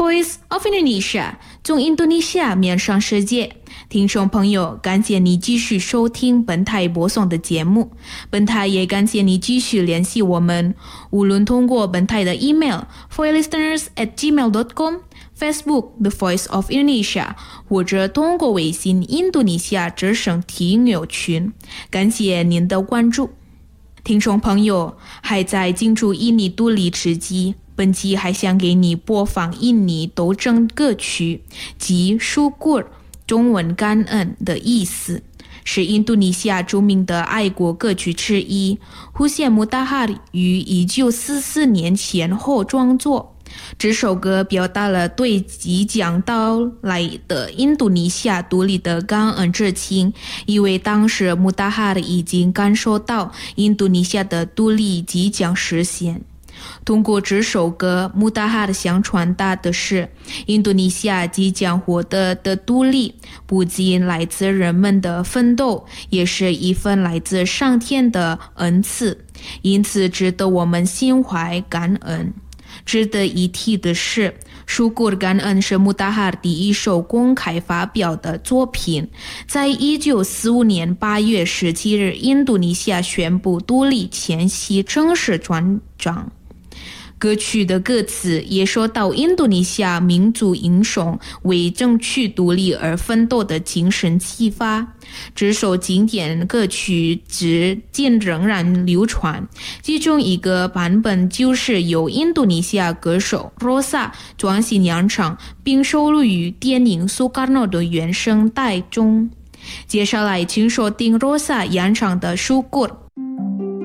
Voice of Indonesia 从印度尼西亚面向世界。听众朋友，感谢你继续收听本台播送的节目。本台也感谢你继续联系我们，无论通过本台的 email voicelisteners@gmail.com、Facebook The Voice of Indonesia， 或者通过微信印度尼西亚之声听友群。感谢您的关注。听众朋友，还在庆祝印尼独立之际，本期还想给你播放印尼斗争歌曲，即Syukur，中文感恩的意思，是印度尼西亚著名的爱国歌曲之一。Hussein Mutahari 于1944年前后创作。这首歌表达了对即将到来的印度尼西亚独立的感恩之情，因为当时穆达哈里已经感受到印度尼西亚的独立即将实现。通过这首歌，穆达哈里想传达的是，印度尼西亚即将获得的独立，不仅来自人们的奋斗，也是一份来自上天的恩赐，因此值得我们心怀感恩。值得一提的是，Syukur感恩是穆达哈里第一首公开发表的作品。在1945年8月17日，印度尼西亚宣布独立前夕正式传唱。歌曲的歌词也说到印度尼西亚民族英雄为争取独立而奋斗的精神启发。这首经典歌曲至今仍然流传，其中一个版本就是由印度尼西亚歌手 Rosa 专心演唱，并收录于电影 Soekarno 的原声带中。接下来请收听 Rosa 演唱的 Syukur。